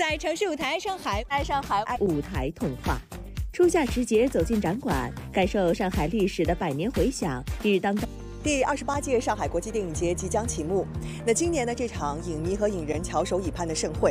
在城市舞台上海， 在上海舞台童话。初夏时节走进展馆，感受上海历史的百年回响。日当第28届上海国际电影节即将启幕。那今年呢，这场影迷和影人翘首以盼的盛会，